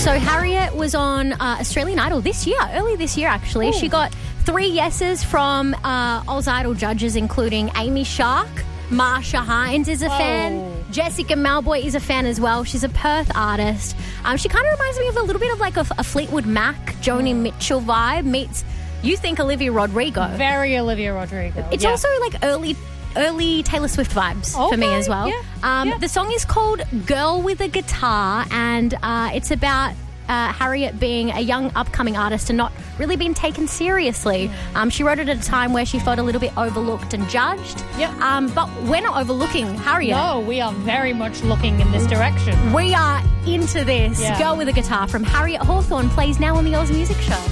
So Harriet was on Australian Idol early this year actually. Ooh. She got 3 yeses from Oz Idol judges, including Amy Shark. Marsha Hines is a fan. Jessica Malboy is a fan as well. She's a Perth artist. She kind of reminds me of a little bit of like a Fleetwood Mac, Joni Mitchell vibe meets, you think, Olivia Rodrigo. Very Olivia Rodrigo. It's also like early Taylor Swift vibes for me as well. Yeah. The song is called Girl with a Guitar, and it's about Harriet being a young upcoming artist and not really being taken seriously. She wrote it at a time where she felt a little bit overlooked and judged. But we're not overlooking Harriet. No, we are very much looking in this direction. We are into this. Girl with a Guitar from Harriet Hawthorne plays now on the Oz Music Show.